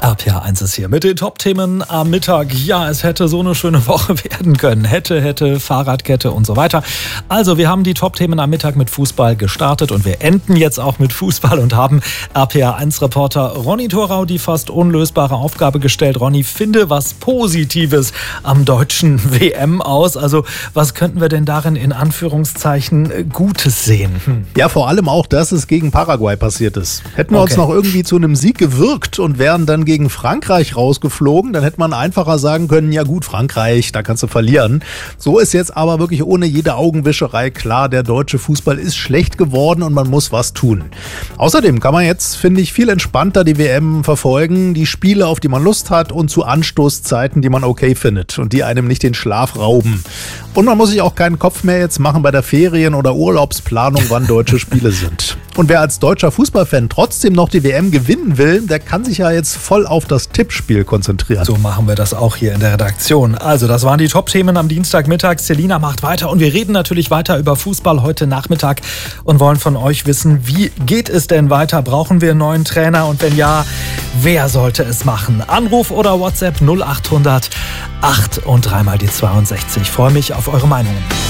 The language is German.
RPA1 ist hier mit den Top-Themen am Mittag. Ja, es hätte so eine schöne Woche werden können. Hätte, Fahrradkette und so weiter. Also, wir haben die Top-Themen am Mittag mit Fußball gestartet und wir enden jetzt auch mit Fußball und haben RPA1-Reporter Ronny Thorau die fast unlösbare Aufgabe gestellt. Ronny, finde was Positives am deutschen WM aus. Also, was könnten wir denn darin in Anführungszeichen Gutes sehen? Ja, vor allem auch, dass es gegen Paraguay passiert ist. Hätten wir uns noch irgendwie zu einem Sieg gewirkt und wären dann gegen Frankreich rausgeflogen, dann hätte man einfacher sagen können, ja gut, Frankreich, da kannst du verlieren. So ist jetzt aber wirklich ohne jede Augenwischerei klar, der deutsche Fußball ist schlecht geworden und man muss was tun. Außerdem kann man jetzt, finde ich, viel entspannter die WM verfolgen, die Spiele, auf die man Lust hat und zu Anstoßzeiten, die man okay findet und die einem nicht den Schlaf rauben. Und man muss sich auch keinen Kopf mehr jetzt machen bei der Ferien- oder Urlaubsplanung, wann deutsche Spiele sind. Und wer als deutscher Fußballfan trotzdem noch die WM gewinnen will, der kann sich ja jetzt voll auf das Tippspiel konzentrieren. So machen wir das auch hier in der Redaktion. Also, das waren die Top-Themen am Dienstagmittag. Selina macht weiter und wir reden natürlich weiter über Fußball heute Nachmittag und wollen von euch wissen, wie geht es denn weiter? Brauchen wir einen neuen Trainer? Und wenn ja, wer sollte es machen? Anruf oder WhatsApp 0800 8 und 3 mal die 62. Ich freue mich auf eure Meinungen.